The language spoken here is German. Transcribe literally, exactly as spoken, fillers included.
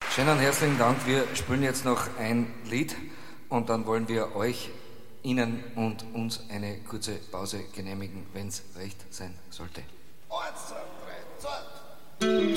Schönen herzlichen Dank. Wir spielen jetzt noch ein Lied und dann wollen wir euch, Ihnen und uns eine kurze Pause genehmigen, wenn es recht sein sollte. Eins, zwei, drei, zwei.